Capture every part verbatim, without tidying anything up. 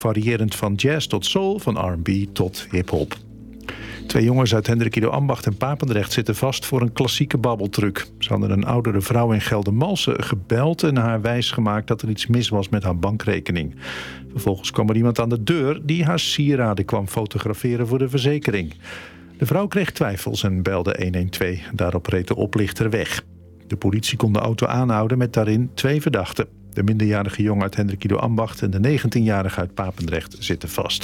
variërend van jazz tot soul, van R en B tot hip-hop. Twee jongens uit Hendrikido Ambacht en Papendrecht zitten vast voor een klassieke babbeltruc. Ze hadden een oudere vrouw in Geldermalsen gebeld en haar wijsgemaakt dat er iets mis was met haar bankrekening. Vervolgens kwam er iemand aan de deur die haar sieraden kwam fotograferen voor de verzekering. De vrouw kreeg twijfels en belde honderdtwaalf. Daarop reed de oplichter weg. De politie kon de auto aanhouden met daarin twee verdachten. De minderjarige jongen uit Hendrikido Ambacht en de negentienjarige uit Papendrecht zitten vast.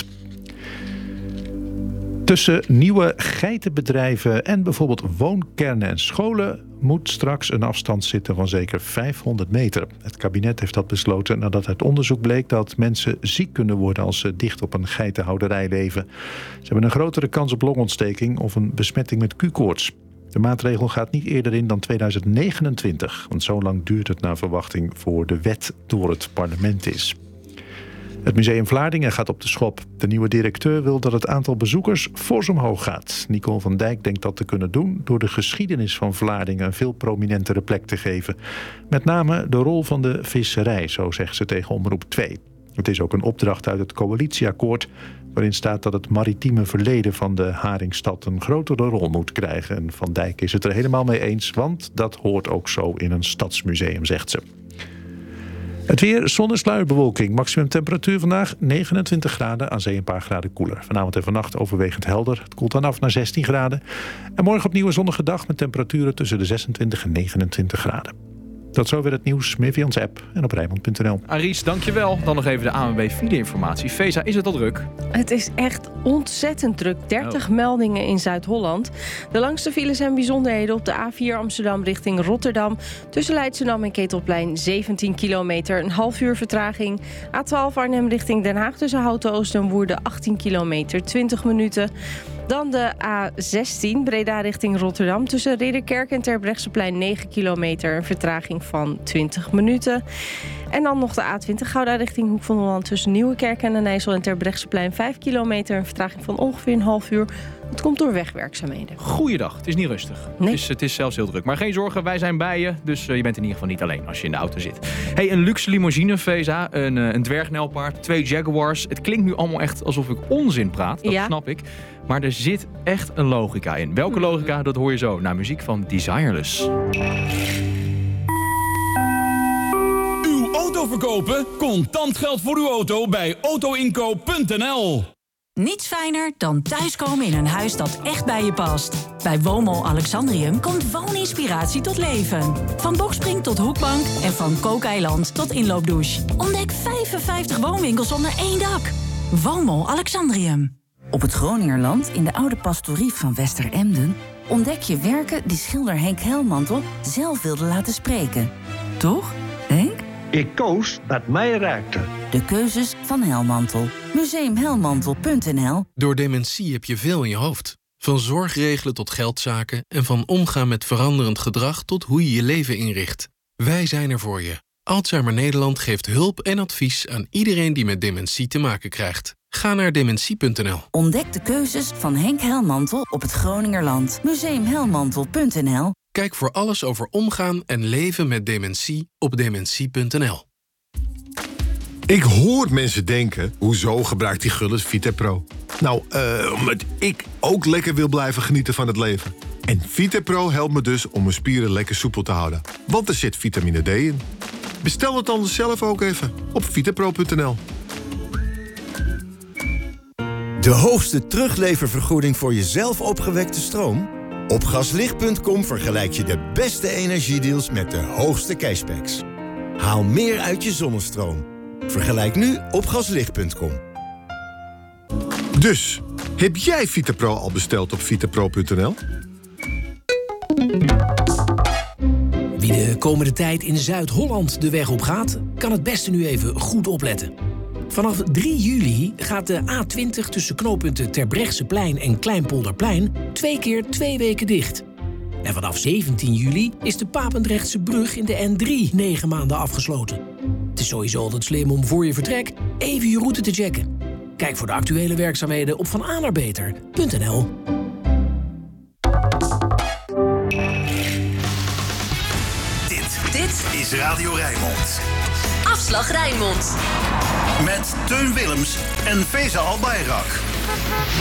Tussen nieuwe geitenbedrijven en bijvoorbeeld woonkernen en scholen moet straks een afstand zitten van zeker vijfhonderd meter. Het kabinet heeft dat besloten nadat uit onderzoek bleek dat mensen ziek kunnen worden als ze dicht op een geitenhouderij leven. Ze hebben een grotere kans op longontsteking of een besmetting met Q-koorts. De maatregel gaat niet eerder in dan tweeduizend negenentwintig, want zo lang duurt het naar verwachting voor de wet door het parlement is. Het museum Vlaardingen gaat op de schop. De nieuwe directeur wil dat het aantal bezoekers fors omhoog gaat. Nicole van Dijk denkt dat te kunnen doen door de geschiedenis van Vlaardingen een veel prominentere plek te geven. Met name de rol van de visserij, zo zegt ze tegen Omroep twee. Het is ook een opdracht uit het coalitieakkoord, waarin staat dat het maritieme verleden van de Haringstad een grotere rol moet krijgen. En Van Dijk is het er helemaal mee eens, want dat hoort ook zo in een stadsmuseum, zegt ze. Het weer, zon en sluierbewolking. Maximum temperatuur vandaag negenentwintig graden, aan zee een paar graden koeler. Vanavond en vannacht overwegend helder. Het koelt dan af naar zestien graden. En morgen opnieuw een zonnige dag met temperaturen tussen de zesentwintig en negenentwintig graden. Tot zover het nieuws, meer via onze app en op rijnmond punt n l. Aries, dankjewel. Dan nog even de A N W B file-informatie. Feza, is het al druk? Het is echt ontzettend druk. dertig oh. meldingen in Zuid-Holland. De langste files en bijzonderheden op de A vier Amsterdam richting Rotterdam. Tussen Leidschendam en Ketelplein zeventien kilometer. Een half uur vertraging. A twaalf Arnhem richting Den Haag tussen Houten Oost en Woerden achttien kilometer, twintig minuten. Dan de A zestien Breda richting Rotterdam. Tussen Ridderkerk en Terbrechtseplein negen kilometer. Een vertraging van twintig minuten. En dan nog de A twintig Gouda richting Hoek van Holland. Tussen Nieuwekerk en Den IJssel en Terbrechtseplein vijf kilometer. Een vertraging van ongeveer een half uur. Het komt door wegwerkzaamheden. Goeiedag, het is niet rustig. Nee. Het, is, het is zelfs heel druk. Maar geen zorgen, wij zijn bij je. Dus uh, je bent in ieder geval niet alleen als je in de auto zit. Hey, een luxe limousine, Feza. Een, uh, een dwergnelpaard, twee Jaguars. Het klinkt nu allemaal echt alsof ik onzin praat. Dat ja. snap ik. Maar er zit echt een logica in. Welke logica, dat hoor je zo. Naar muziek van Desireless. Uw auto verkopen? Contant geld voor uw auto bij autoinkoop punt n l. Niets fijner dan thuiskomen in een huis dat echt bij je past. Bij Woonmol Alexandrium komt wooninspiratie tot leven. Van Boxspring tot hoekbank en van kookeiland tot inloopdouche. Ontdek vijfenvijftig woonwinkels onder één dak. Woonmol Alexandrium. Op het Groningerland, in de oude pastorie van Westeremden, ontdek je werken die schilder Henk Helmantel zelf wilde laten spreken. Toch, Henk? Ik koos wat mij raakte. De keuzes van Helmantel. museum helmantel punt n l. Door dementie heb je veel in je hoofd. Van zorgregelen tot geldzaken en van omgaan met veranderend gedrag tot hoe je je leven inricht. Wij zijn er voor je. Alzheimer Nederland geeft hulp en advies aan iedereen die met dementie te maken krijgt. Ga naar dementie punt n l. Ontdek de keuzes van Henk Helmantel op het Groningerland. museum helmantel punt n l. Kijk voor alles over omgaan en leven met dementie op dementie punt n l. Ik hoor mensen denken, hoezo gebruikt die Gullis Vitapro? Nou, uh, omdat ik ook lekker wil blijven genieten van het leven. En Vitapro helpt me dus om mijn spieren lekker soepel te houden. Want er zit vitamine D in. Bestel het dan zelf ook even op vitapro punt n l. De hoogste terugleververgoeding voor jezelf opgewekte stroom? Op gaslicht punt com vergelijk je de beste energiedeals met de hoogste cashbacks. Haal meer uit je zonnestroom. Vergelijk nu op gaslicht punt com. Dus, heb jij Vitapro al besteld op vitapro punt n l? Wie de komende tijd in Zuid-Holland de weg op gaat, kan het beste nu even goed opletten. Vanaf drie juli gaat de A twintig tussen knooppunten Terbrechtseplein en Kleinpolderplein twee keer twee weken dicht. En vanaf zeventien juli is de Papendrechtse brug in de N drie negen maanden afgesloten. Het is sowieso altijd slim om voor je vertrek even je route te checken. Kijk voor de actuele werkzaamheden op van a naar beter punt n l. Dit, dit is Radio Rijnmond. Afslag Rijnmond. Met Teun Willems en Feza Albayrak.